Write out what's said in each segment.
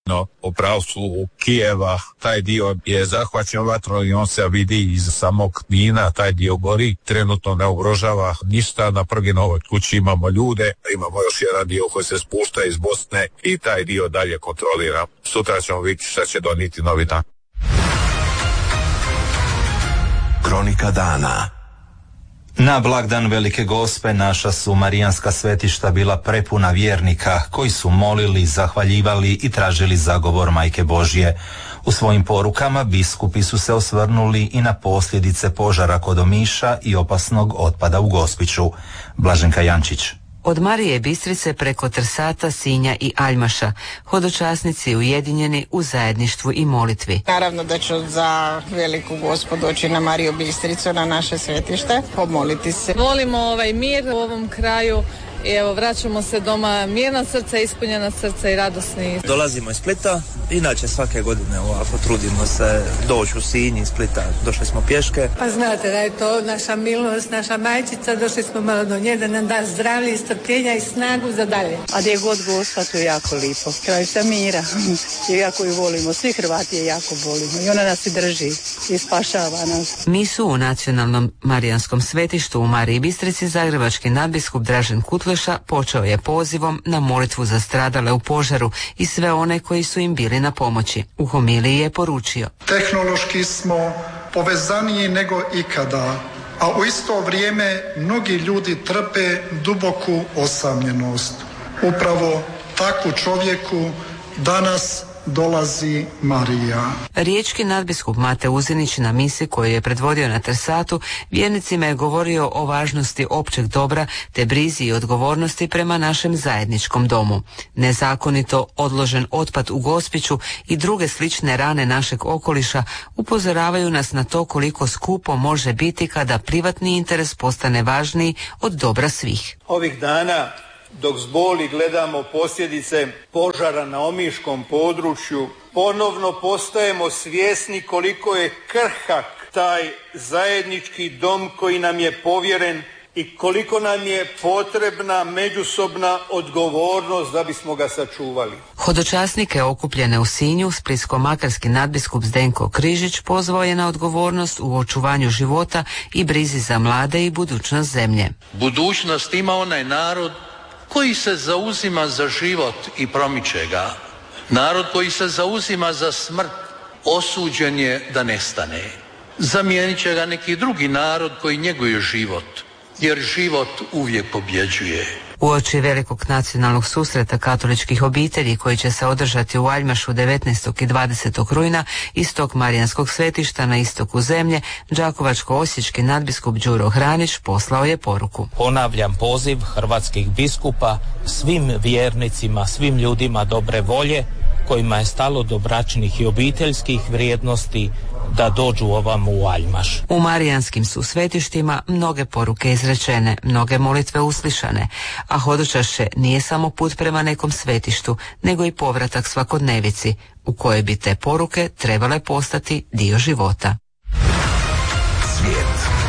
No, u pravcu Kijeva, taj dio je zahvaćen vatrom i on se vidi iz samog Knina, taj dio gori, trenutno ne ugrožava ništa, na Prginovoj kući imamo ljude, imamo još jedan dio koji se spušta iz Bosne i taj dio dalje kontrolira. Sutra ćemo vidjeti šta će donijeti novi dan. Kronika dana. Na blagdan Velike Gospe naša su marijanska svetišta bila prepuna vjernika koji su molili, zahvaljivali i tražili zagovor Majke Božje. U svojim porukama biskupi su se osvrnuli i na posljedice požara kod Omiša i opasnog otpada u Gospiću. Blaženka Jančić. Od Marije Bistrice preko Trsata, Sinja i Aljmaša, hodočasnici ujedinjeni u zajedništvu i molitvi. Naravno da ću za Veliku Gospu doći na Mariju Bistricu, na naše svetište, pomoliti se. Volimo mir u ovom kraju i evo vraćamo se doma mirna srca, ispunjena srca i radosni. Dolazimo iz Splita, inače svake godine ovako trudimo se doći u Sinj iz Splita, došli smo pješke. Pa znate da je to naša milost, naša majčica, došli smo malo do nje da nam da zdravlje, strpljenja i snagu za dalje. A gdje god Gospa, to je jako lipo, kraj sa mira, i jako ju volimo, svi Hrvati je jako volimo i ona nas i drži i spašava nas. Misu u nacionalnom marijanskom svetištu u Mariji Bistrici zagrebački nadbiskup Dražen Kutleša počeo je pozivom na molitvu za stradale u požaru i sve one koji su im bili na pomoći. U homiliji je poručio: tehnološki smo povezaniji nego ikada, a u isto vrijeme mnogi ljudi trpe duboku osamljenost. Upravo takvu čovjeku danas dolazi Marija. Riječki nadbiskup Mate Uzinić na misi koju je predvodio na Trsatu vjernicima je govorio o važnosti općeg dobra te brizi i odgovornosti prema našem zajedničkom domu. Nezakonito odložen otpad u Gospiću i druge slične rane našeg okoliša upozoravaju nas na to koliko skupo može biti kada privatni interes postane važniji od dobra svih. Ovih dana dok s boli gledamo posljedice požara na omiškom području, ponovno postajemo svjesni koliko je krhak taj zajednički dom koji nam je povjeren i koliko nam je potrebna međusobna odgovornost da bismo ga sačuvali. Hodočasnike okupljene u Sinju splitsko-makarski nadbiskup Zdenko Križić pozvao je na odgovornost u očuvanju života i brizi za mlade i budućnost zemlje. Budućnost ima onaj narod koji se zauzima za život i promiče ga. Narod koji se zauzima za smrt osuđen je da nestane. Zamijenit će ga neki drugi narod koji njeguje život, jer život uvijek pobjeđuje. Uoči velikog nacionalnog susreta katoličkih obitelji koji će se održati u Aljmašu 19. i 20. rujna iz tog marijanskog svetišta na istoku zemlje, đakovačko-osječki nadbiskup Đuro Hranić poslao je poruku. Ponavljam poziv hrvatskih biskupa svim vjernicima, svim ljudima dobre volje kojima je stalo do bračnih i obiteljskih vrijednosti da dođu ovamo u Aljmaš. U marijanskim su svetištima mnoge poruke izrečene, mnoge molitve uslišane, a hodočašće nije samo put prema nekom svetištu, nego i povratak svakodnevici, u kojoj bi te poruke trebale postati dio života. Svijet.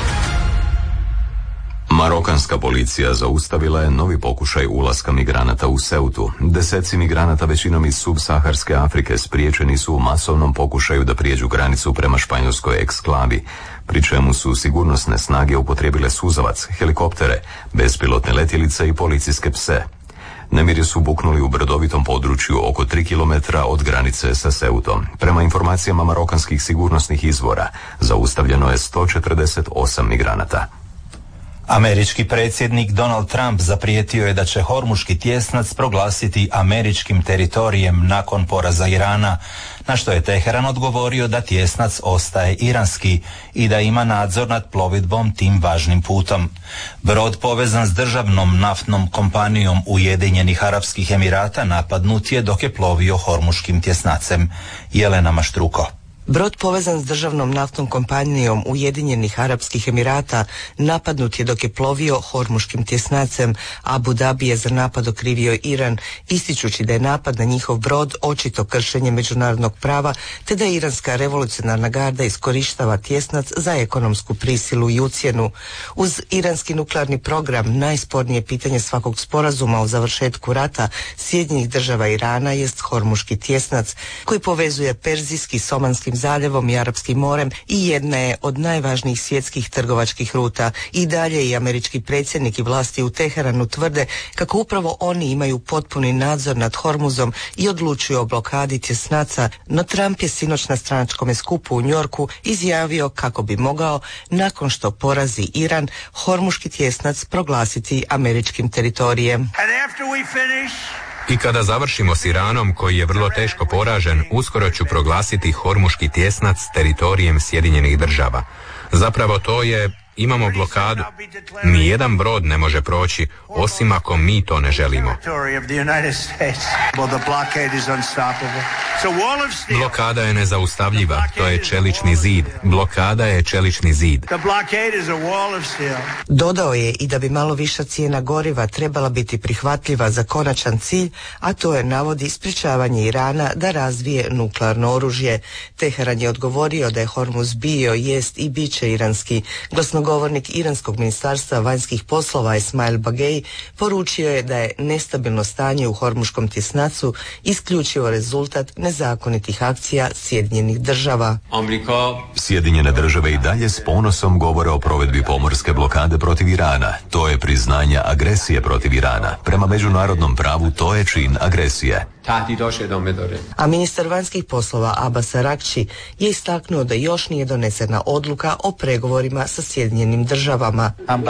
Marokanska policija zaustavila je novi pokušaj ulaska migranata u Ceutu. Deseci migranata, većinom iz subsaharske Afrike, spriječeni su u masovnom pokušaju da prijeđu granicu prema španjolskoj eksklavi, pri čemu su sigurnosne snage upotrijebile suzavac, helikoptere, bespilotne letjelice i policijske pse. Nemiri su buknuli u brdovitom području oko 3 km od granice sa Ceutom. Prema informacijama marokanskih sigurnosnih izvora, zaustavljeno je 148 migranata. Američki predsjednik Donald Trump zaprijetio je da će Hormuški tjesnac proglasiti američkim teritorijem nakon poraza Irana, na što je Teheran odgovorio da tjesnac ostaje iranski i da ima nadzor nad plovidbom tim važnim putom. Brod povezan s državnom naftnom kompanijom Ujedinjenih Arapskih Emirata napadnut je dok je plovio Hormuškim tjesnacem. Jelena Maštruko. Brod povezan s državnom naftnom kompanijom Ujedinjenih Arapskih Emirata napadnut je dok je plovio Hormuškim tjesnacem. Abu Dhabi je za napad okrivio Iran, ističući da je napad na njihov brod očito kršenje međunarodnog prava, te da Iranska revolucionarna garda iskorištava tjesnac za ekonomsku prisilu i ucjenu. Uz iranski nuklearni program, najspornije pitanje svakog sporazuma o završetku rata Sjedinjenih Država i Irana jest Hormuški tjesnac, koji povezuje Perzijski s Omanskim zaljevom i Arapskim morem i jedna je od najvažnijih svjetskih trgovačkih ruta. I dalje i američki predsjednik i vlasti u Teheranu tvrde kako upravo oni imaju potpuni nadzor nad Hormuzom i odlučuju o blokadi tjesnaca, no Trump je sinoć na stranačkom skupu u Njorku izjavio kako bi mogao, nakon što porazi Iran, Hormuški tjesnac proglasiti američkim teritorijem. I kada završimo s Iranom, koji je vrlo teško poražen, uskoro ću proglasiti Hormuški tjesnac teritorijem Sjedinjenih Država. Zapravo to je, imamo blokadu. Nijedan brod ne može proći, osim ako mi to ne želimo. Blokada je nezaustavljiva, to je čelični zid. Blokada je čelični zid. Dodao je i da bi malo viša cijena goriva trebala biti prihvatljiva za konačan cilj, a to je, navodi, sprječavanje Irana da razvije nuklearno oružje. Teheran je odgovorio da je Hormuz bio, jest i bit će iranski. Glasnogovornik Iranskog ministarstva vanjskih poslova Esmail Bagej poručio je da je nestabilno stanje u Hormuškom tjesnacu isključivo rezultat nezakonitih akcija Sjedinjenih Država. Sjedinjene Države i dalje s ponosom govore o provedbi pomorske blokade protiv Irana. To je priznanje agresije protiv Irana. Prema međunarodnom pravu to je čin agresije. A ministar vanjskih poslova Abbas Araghchi je istaknuo da još nije donesena odluka o pregovorima sa Sjedinjenim Državama.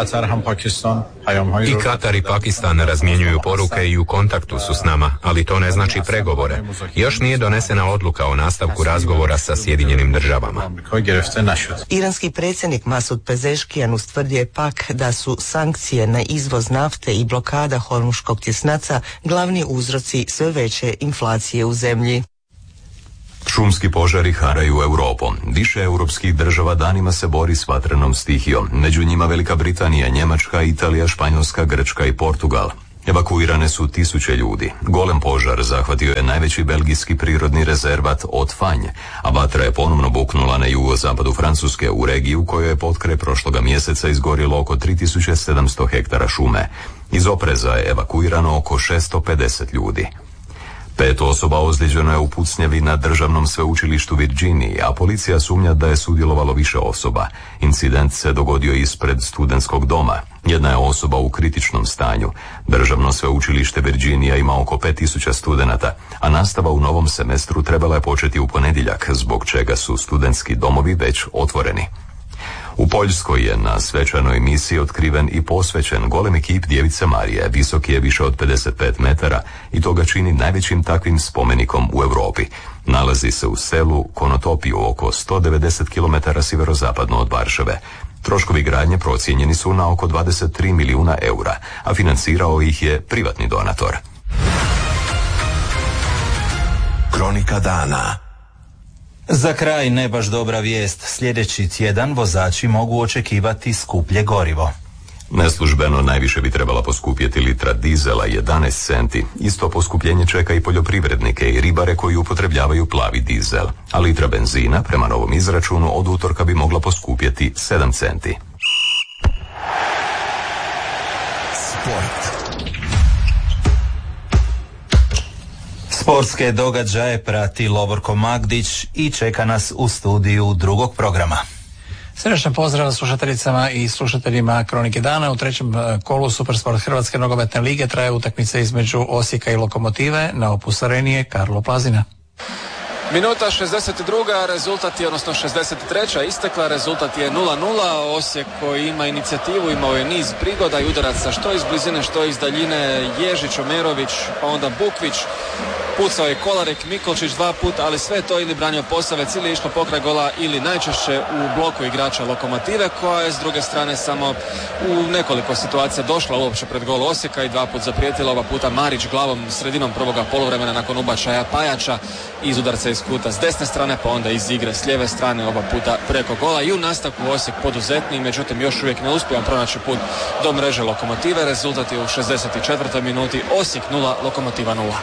I Katar i Pakistan razmjenjuju poruke i u kontaktu su s nama, ali to ne znači pregovore. Još nije donesena odluka o nastavku razgovora sa Sjedinjenim Državama. Iranski predsjednik Masud Pezeshkian ustvrdio je pak da su sankcije na izvoz nafte i blokada Hormuškog tjesnaca glavni uzroci sve veće inflacije u zemlji. Šumski požari haraju Europom. Više europskih država danima se bori s vatrenom stihijom. Među njima Velika Britanija, Njemačka, Italija, Španjolska, Grčka i Portugal. Evakuirane su 1000 ljudi. Golem požar zahvatio je najveći belgijski prirodni rezervat Haute-Fagne, a vatra je ponovno buknula na jugozapadu Francuske, u regiji u kojoj je potkraj prošloga mjeseca izgorilo oko 3700 hektara šume. Iz opreza je evakuirano oko 650 ljudi. 5 osoba ozlijeđeno je u pucnjavi na državnom sveučilištu Virginiji, a policija sumnja da je sudjelovalo više osoba. Incident se dogodio ispred studentskog doma. Jedna je osoba u kritičnom stanju. Državno sveučilište Virginija ima oko 5000 studenata, a nastava u novom semestru trebala je početi u ponedjeljak, zbog čega su studentski domovi već otvoreni. U Poljskoj je na svečanoj misiji otkriven i posvećen golemi kip Djevice Marije. Visok je više od 55 metara i to ga čini najvećim takvim spomenikom u Europi. Nalazi se u selu Konotopiju, oko 190 km sjeverozapadno od Varšave. Troškovi gradnje procijenjeni su na oko 23 milijuna eura, a financirao ih je privatni donator. Kronika dana. Za kraj ne baš dobra vijest. Sljedeći tjedan vozači mogu očekivati skuplje gorivo. Neslužbeno najviše bi trebala poskupjeti litra dizela 11 centi. Isto poskupljenje čeka i poljoprivrednike i ribare koji upotrebljavaju plavi dizel. A litra benzina, prema novom izračunu, od utorka bi mogla poskupjeti 7 centi. Sport. Sportske događaje prati Lovorko Magdić i čeka nas u studiju drugog programa. Srdačan pozdrav slušateljicama i slušateljima Kronike dana. U trećem kolu Supersport Hrvatske nogometne lige traje utakmica između Osijeka i Lokomotive na Opus Areni je Karlo Plazina. Minuta 62. rezultat je, odnosno 63. istekla, rezultat je 0-0. Osijek koji ima inicijativu, imao je niz prigoda i udaraca što iz blizine, što iz daljine. Ježić, Omerović, pa onda Bukvić. pucao je Kolarek, Mikolčić 2 puta, ali sve to ili branio Posavec ili išlo pokraj gola ili najčešće u bloku igrača Lokomotive, koja je s druge strane samo u nekoliko situacija došla uopće pred gol Osijeka i 2 puta zaprijetila. Ova puta Marić glavom sredinom prvoga poluvremena nakon ubačaja Pajača iz udarca iz kuta s desne strane, pa onda iz igre s lijeve strane, ova puta preko gola. I u nastavku Osijek poduzetniji, međutim još uvijek ne uspijeva pronaći put do mreže Lokomotive. Rezultat je u 64. minuti Osijek 0, Lokomotiva 0.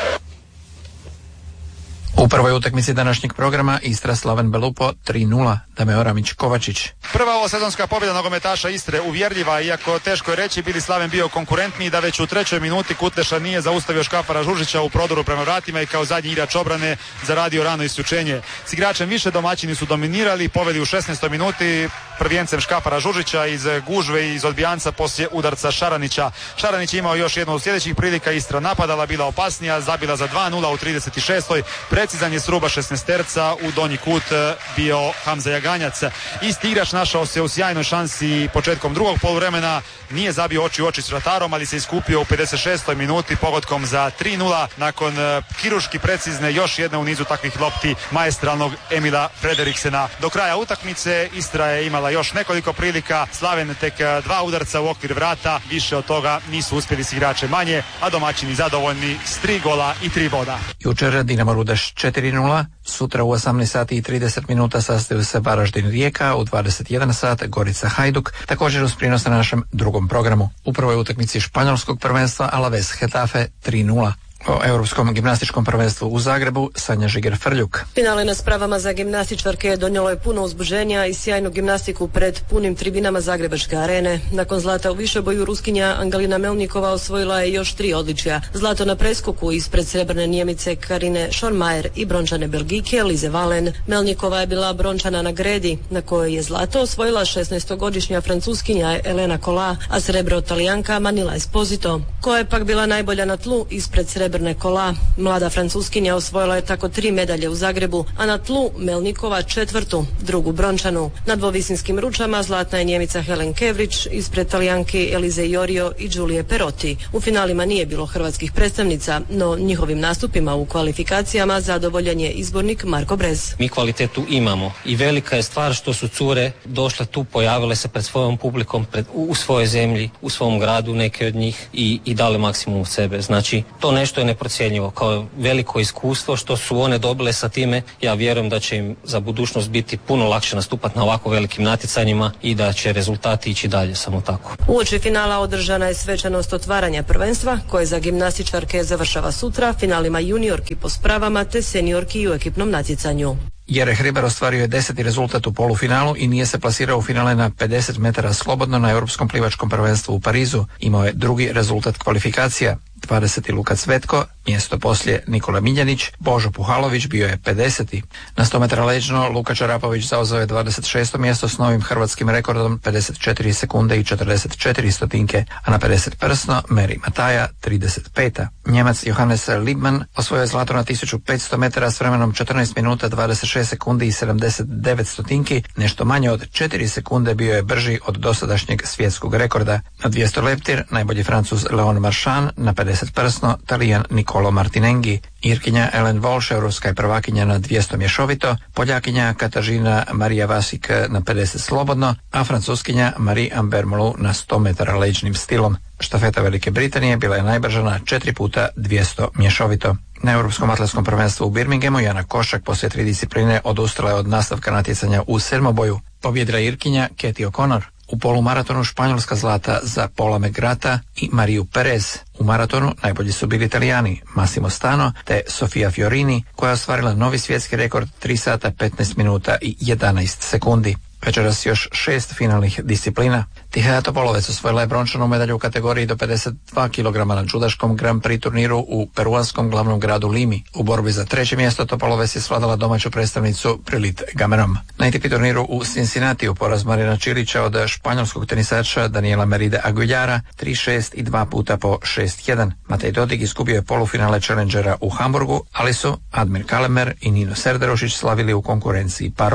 U prvoj utakmici današnjeg programa Istra Slaven Belupo 3-0, Dame Oramić Kovačić. Prva ovosezonska pobjeda nogometaša Istre uvjerljiva, iako teško je reći bili Slaven bio konkurentniji, da već u 3. minuti Kutleša nije zaustavio Škafara Žužića u prodoru prema vratima i kao zadnji igrač obrane zaradio rano isključenje. S igračem više domaćini su dominirali, poveli u 16. minuti prvijencem Škafara Žužića iz gužve i iz odbijanca poslije udarca Šaranića. Šaranić je imao još jednu od sljedećih prilika, Istra napadala, bila opasnija, zabila za 2-0 u 36. Precizan je s ruba 16-terca, u donji kut bio Hamza Jaganjac. Isti igrač našao se u sjajnoj šansi početkom drugog poluvremena, nije zabio oči u oči s vratarom, ali se iskupio u 56. minuti pogodkom za 3-0 nakon kirurški precizne još jedne u nizu takvih lopti maestralnog Emila Frederiksena. Do kraja utakmice Istra je imala još nekoliko prilika, Slaven tek 2 udarca u okvir vrata, više od toga nisu uspjeli s igrače manje, a domaćini zadovoljni s 3 gola i 3 boda. Jučer Dinamo Rudeš 4-0, sutra u 18 sati i 30 minuta sastaju se Varaždin Rijeka, u 21 sat Gorica Hajduk, također uz prijenos na našem drugom programu. U prvoj utakmici španjolskog prvenstva Alaves Hetafe 3-0. O europskom gimnastičkom prvenstvu u Zagrebu Sanja Žiger-Frljuk. Finale na spravama za gimnastičarke donijelo je puno uzbuženja i sjajnu gimnastiku pred punim tribinama Zagrebačke arene. Nakon zlata u višeboju Ruskinja Angelina Melnikova osvojila je još 3 odličja. Zlato na preskoku ispred srebrne Njemice Karine Schormajer i brončane Belgijke Lize Valen. Melnikova je bila brončana na gredi, na kojoj je zlato osvojila 16-godišnja Francuskinja Elena Kola, a srebro Talijanka Manila Esposito, koja je pak bila najbolja na tlu ispred srebrne Kola. Mlada Francuskinja osvojila je tako 3 medalje u Zagrebu, a na tlu Melnikova 4., drugu brončanu. Na dvovisinskim ručama zlatna je Njemica Helen Kevrić ispred Talijanki Elize Iorio i Giulie Perotti. U finalima nije bilo hrvatskih predstavnica, no njihovim nastupima u kvalifikacijama zadovoljan je izbornik Marko Brez. Mi kvalitetu imamo i velika je stvar što su cure došle tu, pojavile se pred svojom publikom, u svojoj zemlji, u svom gradu, neke od njih i dale maksimum sebe. Znači, to nešto je neprocjenjivo, kao veliko iskustvo što su one dobile sa time. Ja vjerujem da će im za budućnost biti puno lakše nastupati na ovako velikim natjecanjima i da će rezultati ići dalje, samo tako. Uoči finala održana je svečanost otvaranja prvenstva, koje za gimnastičarke završava sutra finalima juniorki po spravama te seniorki u ekipnom natjecanju. Jere Hribar ostvario je 10. rezultat u polufinalu i nije se plasirao u finale na 50 metara slobodno na Europskom plivačkom prvenstvu u Parizu. Imao je 2. rezultat kvalifikacija. 20. Luka Cvetko, mjesto poslije Nikola Miljanić, Božo Puhalović bio je 50. Na 100 metara leđno Luka Čarapović zauzeo je 26. mjesto s novim hrvatskim rekordom 54 sekunde i 44 stotinke, a na 50 prsno Meri Mataja 35. Njemac Johannes Liebmann osvojio je zlato na 1500 metara s vremenom 14 minuta 26 sekundi i 79 stotinki, nešto manje od 4 sekunde bio je brži od dosadašnjeg svjetskog rekorda. Na 200 leptir najbolji Francuz Leon Marchand, na 50 prsno Talijan Nicolo Martinenghi, Irkinja Ellen Walsh, europska je prvakinja na 200 mješovito, Poljakinja Katažina Marija Vasik na 50 slobodno, a Francuskinja Marie Amber Molu na 100 metara leđnim stilom. Štafeta Velike Britanije bila je najbrža na 4 puta 200 mješovito. Na Europskom atletskom prvenstvu u Birminghamu Jana Košak poslije 3 discipline odustala je od nastavka natjecanja u sedmoboju. Pobjedila Irkinja Katie O'Connor. U polumaratonu Španjolska zlata za Paula Megrata i Mariju Perez. U maratonu najbolji su bili Italijani Massimo Stano te Sofia Fiorini, koja je ostvarila novi svjetski rekord 3 sata 15 minuta i 11 sekundi. Večeras još 6 finalnih disciplina. Tihaja Topolovec osvojila je brončanu medalju u kategoriji do 52 kg na judaškom Grand Prix turniru u peruanskom glavnom gradu Limi. U borbi za 3. mjesto Topolovec je svladala domaću predstavnicu Prilit Gamerom. Na ATP turniru u Cincinnatiju poraz Marina Čilića od španjolskog tenisača Daniela Meride Aguilara 3-6 i 2 puta po 6-1. Matej Dodig izgubio je polufinale Challengera u Hamburgu, ali su Admir Kalemer i Nino Serderošić slavili u konkurenciji parova.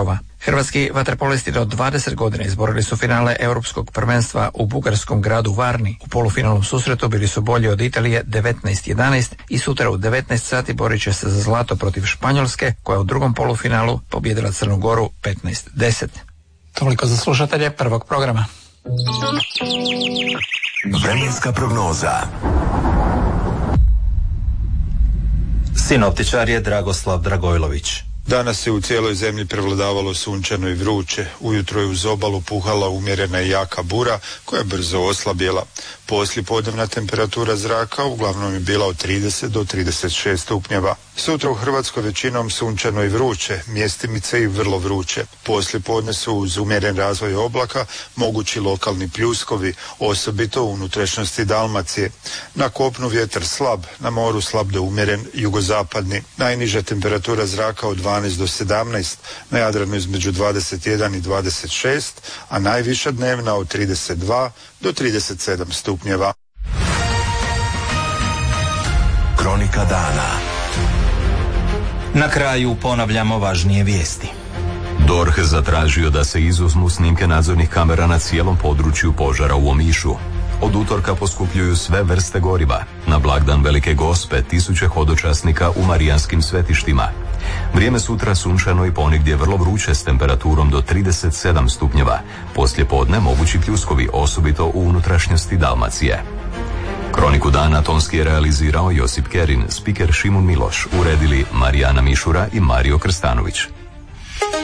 Hrvatski vaterpolisti do 20 godina izborili su finale europskog prvenstva u bugarskom gradu Varni. U polufinalnom susretu bili su bolji od Italije 19-11 i sutra u 19 sati borit će se za zlato protiv Španjolske, koja u drugom polufinalu pobijedila Crnu Goru 15-10. Toliko za slušatelje prvog programa. Vremenska prognoza. Sinoptičar je Dragoslav Dragojlović. Danas je u cijeloj zemlji prevladavalo sunčano i vruće. Ujutro je uz obalu puhala umjerena i jaka bura koja je brzo oslabjela. Poslijepodnevna temperatura zraka uglavnom je bila od 30 do 36 stupnjeva. Sutra u Hrvatskoj većinom sunčano i vruće, mjestimice i vrlo vruće. Poslijepodne su uz umjeren razvoj oblaka mogući lokalni pljuskovi, osobito u unutrašnjosti Dalmacije. Na kopnu vjetar slab, na moru slab do umjeren jugozapadni. Najniža temperatura zraka od 12 do 17, na Jadranu između 21 i 26, a najviša dnevna od 32 do 37 stupnjeva. Kronika dana. Na kraju ponavljamo važnije vijesti. DORH zatražio da se izuzmu snimke nadzornih kamera na cijelom području požara u Omišu. Od utorka poskupljuju sve vrste goriva. Na blagdan Velike Gospe tisuće hodočasnika u marijanskim svetištima. Vrijeme sutra sunčano i ponegdje vrlo vruće s temperaturom do 37 stupnjeva. Poslijepodne mogući pljuskovi, osobito u unutrašnjosti Dalmacije. Kroniku dana tonski je realizirao Josip Kerin, spiker Šimun Miloš, uredili Marijana Mišura i Mario Krstanović.